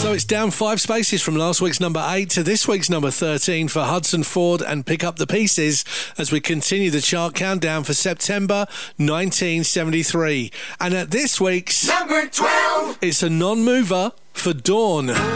So it's down 5 spaces from last week's number 8 to this week's number 13 for Hudson Ford and Pick Up the Pieces as we continue the chart countdown for September 1973. And at this week's number 12, it's a non-mover for Dawn.